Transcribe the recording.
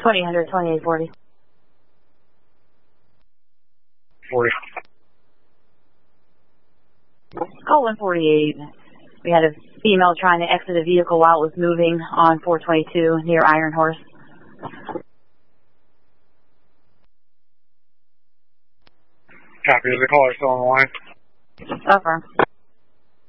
2000, 2840. 40. Call 148. We had a female trying to exit a vehicle while it was moving on 422 near Iron Horse. Copy. Is the caller still on the line? Affirm.